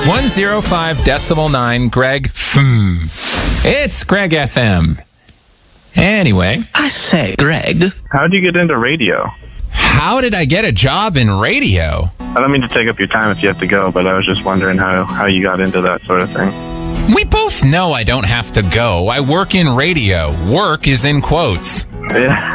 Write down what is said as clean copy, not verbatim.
105.9 Greg. It's Greg FM. Anyway. I say, Greg. How'd you get into radio? How did I get a job in radio? I don't mean to take up your time if you have to go, but I was just wondering how you got into that sort of thing. We both know I don't have to go. I work in radio. Work is in quotes. Yeah.